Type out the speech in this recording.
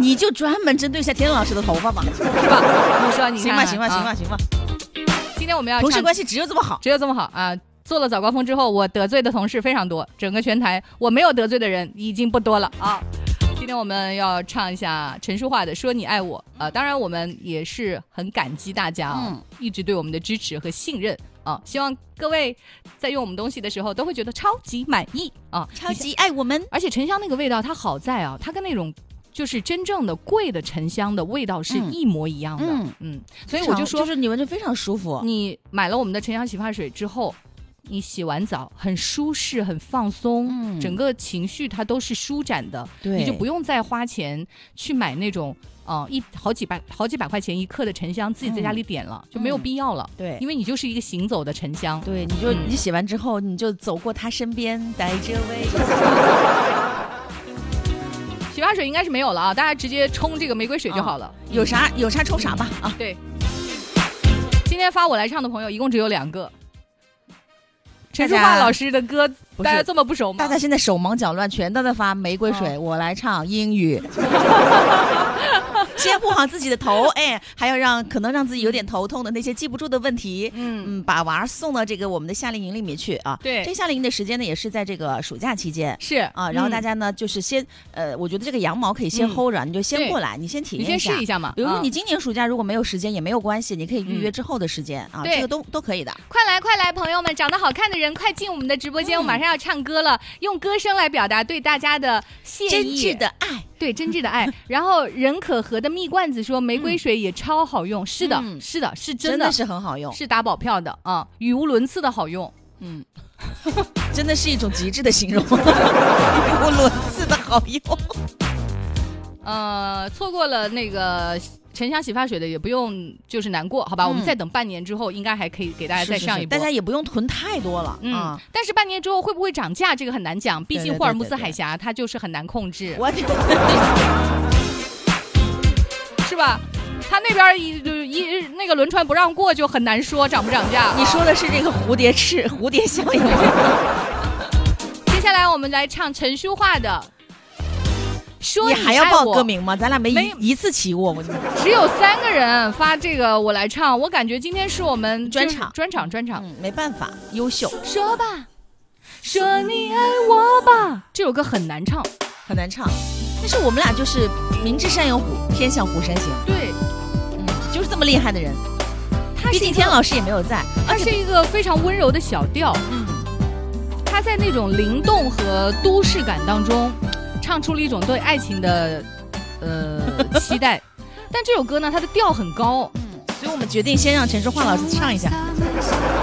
你就专门针对一下田老师的头发嘛， 是吧？你说你看行吧。 今天我们要同事关系只有这么好啊！做了早高峰之后，我得罪的同事非常多，整个全台我没有得罪的人已经不多了啊。今天我们要唱一下陈淑桦的《说你爱我》当然我们也是很感激大家一直对我们的支持和信任希望各位在用我们东西的时候都会觉得超级满意超级爱我们。 而且沉香那个味道它好在它跟那种就是真正的贵的沉香的味道是一模一样的所以我就说就是你闻着非常舒服。 你买了我们的沉香洗发水之后，你洗完澡很舒适很放松整个情绪它都是舒展的，你就不用再花钱去买那种好几百块钱一克的沉香自己在家里点了就没有必要了。 对， 因为你就是一个行走的沉香。 对，你洗完之后你就走过他身边，带着微笑。 洗发水应该是没有了大家直接冲这个玫瑰水就好了有啥冲啥吧对，今天发我来唱的朋友一共只有2个。陈淑桦老师的歌大家这么不熟吗？ 大家现在手忙脚乱，全都在发玫瑰水我来唱英语。先护好自己的头，还要可能让自己有点头痛的那些记不住的问题，把娃儿送到这个我们的夏令营里面去对，这夏令营的时间呢，也是在这个暑假期间， 是然后大家呢，就是先我觉得这个羊毛可以先 hold 着，你就先过来，你先体验一下， 你先试一下嘛。 比如说你今年暑假如果没有时间也没有关系，你可以预约之后的时间这个都可以的。 快来，朋友们，长得好看的人快进我们的直播间，我马上要唱歌了，用歌声来表达对大家的谢意， 真挚的爱。 对，真挚的爱。然后任可和的蜜罐子说玫瑰水也超好用，是的，是真的是很好用， 是打保票的语无伦次的好用。 真的是一种极致的形容，语无伦次的好用。 错过了那个沉香洗发水的也不用就是难过，好吧？我们再等半年之后，应该还可以给大家再上一波。 大家也不用囤太多了但是半年之后会不会涨价，这个很难讲。毕竟霍尔木斯海峡它就是很难控制，是吧？它那边那个轮船不让过，就很难说涨不涨价。 你说的是这个蝴蝶效应。 接下来我们来唱陈淑桦的。 你还要报歌名吗？咱俩没一次起过， 只有3个人发这个我来唱，我感觉今天是我们专场， 没办法，优秀。 说吧，说你爱我吧，这首歌很难唱， 但是我们俩就是明知山有虎，偏向虎山行。 对， 就是这么厉害的人。毕竟天老师也没有在， 他是一个非常温柔的小调，他在那种灵动和都市感当中。唱出了一种对爱情的期待，但这首歌呢，它的调很高， 所以我们决定先让陈淑桦老师唱一下。